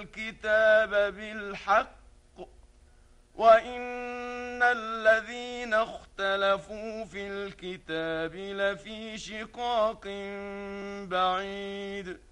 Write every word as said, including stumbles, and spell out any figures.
الكتاب بالحق وإن الذين اختلفوا في الكتاب لفي شقاق بعيد